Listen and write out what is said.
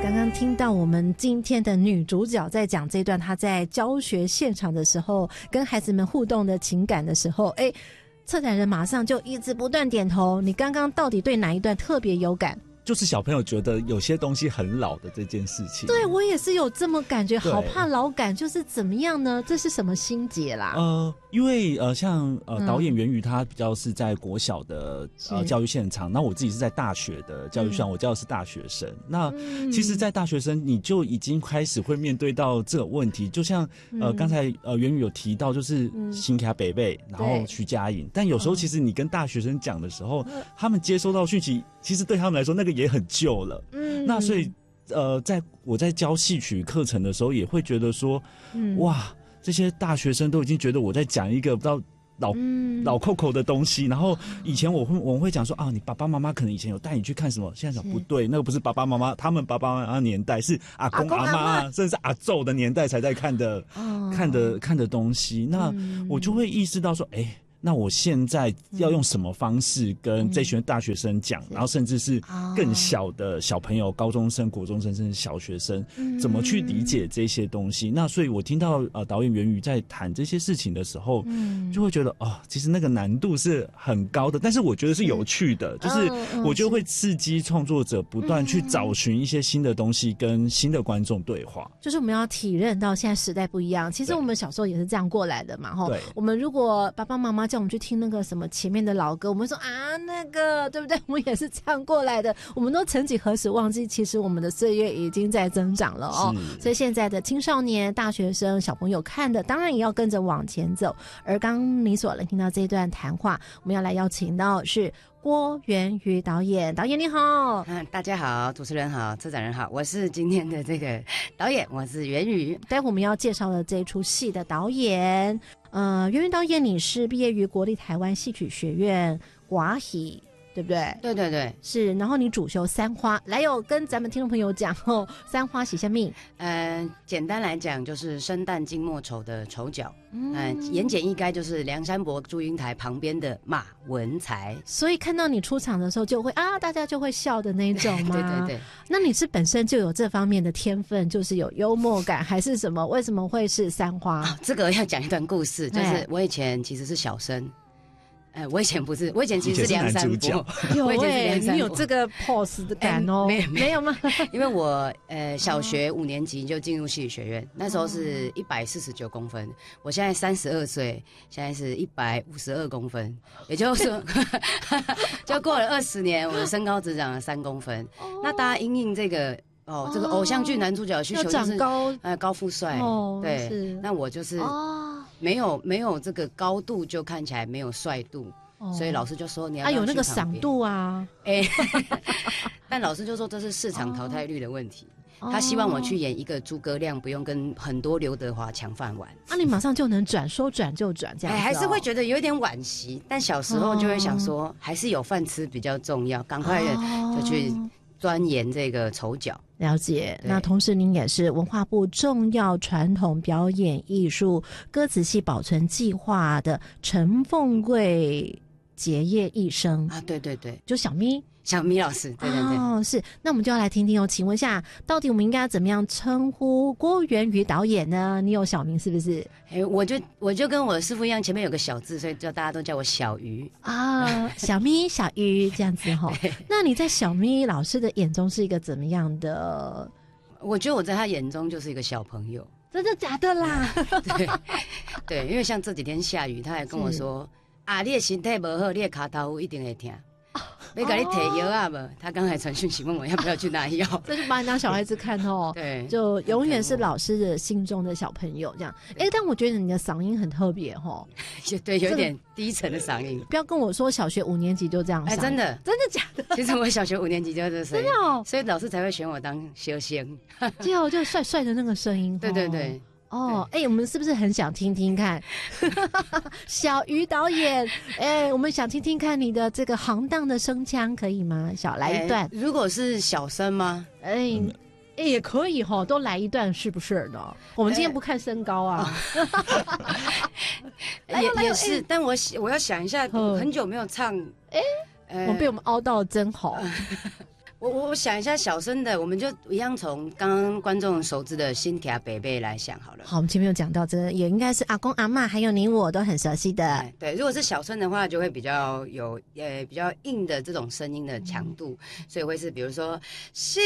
刚刚听到我们今天的女主角在讲这段她在教学现场的时候跟孩子们互动的情感的时候，策展人马上就一直不断点头。你刚刚到底对哪一段特别有感？ 就是小朋友觉得有些东西很老的这件事情。 对，我也是有这么感觉，好怕老感，就是怎么样呢？这是什么心结啦？ 因为像导演袁宇他比较是在国小的教育现场，那我自己是在大学的教育现场，我教的是大学生。那其实在大学生你就已经开始会面对到这个问题，就像刚才袁宇有提到，就是新卡北贝，然后徐佳莹，但有时候其实你跟大学生讲的时候，他们接收到讯息，其实对他们来说那个也很旧了。那所以我在教戏曲课程的时候，也会觉得说，哇，这些大学生都已经觉得我在讲一个不知道老扣扣的东西。然后以前我们会讲说啊，你爸爸妈妈可能以前有带你去看什么，现在讲不对，那个不是爸爸妈妈，他们爸爸妈妈年代是阿公阿妈，甚至是阿祖的年代才在看的东西。那我就会意识到说，那我现在要用什么方式跟这群大学生讲，然后甚至是更小的小朋友，高中生、国中生，甚至小学生，怎么去理解这些东西？那所以我听到导演袁宇在谈这些事情的时候，就会觉得其实那个难度是很高的，但是我觉得是有趣的，就是我觉得会刺激创作者不断去找寻一些新的东西，跟新的观众对话。 就是我们要体认到现在时代不一样，其实我们小时候也是这样过来的嘛，吼。我们如果爸爸妈妈叫我们去听那个什么前面的老歌，我们说啊那个对不对？我们也是这样过来的。我们都曾几何时忘记，其实我们的岁月已经在增长了哦。所以现在的青少年、大学生、小朋友看的，当然也要跟着往前走。而刚你所能听到这一段谈话，我们要来邀请到是郭元瑜导演。导演你好。 大家好，主持人好，策展人好，我是今天的这个导演，我是元瑜。 待会我们要介绍的这一出戏的导演，元瑜导演，你是毕业于国立台湾戏曲学院寡喜，对不对？ 对对对， 是。然后你主修三花，来有跟咱们听众朋友讲三花喜下面。 简单来讲就是生旦净末丑的丑角。言简意赅就是梁山伯祝英台旁边的马文才。 所以看到你出场的时候就会大家就会笑的那种吗？ 对对对。 那你是本身就有这方面的天分，就是有幽默感还是什么？为什么会是三花？ 这个要讲一段故事，就是我以前其实是小生。我以前不是，我以前其实是梁山伯。 有你有这个 pose 的感哦？没有吗？ 因为我小学5年级就进入戏剧学院，那时候是149公分，我现在32岁，现在是152公分，也就是说就过了20年，我的身高只长了3公分。那大家因应这个这个偶像剧男主角的需求就是高富帅，对，是。那我就是没有这个高度，就看起来没有帅度，所以老师就说你要有那个赏度啊。 但老师就说这是市场淘汰率的问题，他希望我去演一个诸葛亮，不用跟很多刘德华抢饭碗。 你马上就能转，说转就转这样子。 还是会觉得有点惋惜，但小时候就会想说，还是有饭吃比较重要，赶快就去钻研这个丑角。 了解。那同时您也是文化部重要传统表演艺术歌仔戏保存计划的陈凤贵结业一生啊。对对对， 就小咪老师。对对对。 是。那我们就要来听听请问一下，到底我们应该怎么样称呼郭元瑜导演呢？你有小名是不是？ 我就跟我的师父一样，前面有个小字，所以大家都叫我小瑜小咪小瑜这样子那你在小咪老师的眼中是一个怎么样的？ 我觉得我在他眼中就是一个小朋友。 真的假的啦？ 对，因为像这几天下雨，他还跟我说你的身体不好，你的脚头一定会痛。没给你提药啊不？他刚才传讯息问我要不要去拿药， 这就把你当小孩子看对， 就永远是老师的心中的小朋友这样。但我觉得你的嗓音很特别对，有点低沉的嗓音。 不要跟我说小学5年级就这样嗓。 真的假的？ 其实我小学5年级就这声音， 真的所以老师才会选我当修仙。 就帅帅的那个声音。 对对对。 我们是不是很想听听看小瑜导演？我们想听听看你的这个行当的声腔，可以吗？来一段。 如果是小声吗？ 也可以都来一段，是不是呢？我们今天不看身高啊。 也是，但我要想一下，很久没有唱。 我被我们凹到真好。 我想一下小声的，我们就一样从刚刚观众熟知的新卡北北来想好了。 好，我们前面有讲到，这也应该是阿公阿嬷还有你我都很熟悉的。 对，如果是小声的话，就会比较有比较硬的这种声音的强度，所以会是比如说新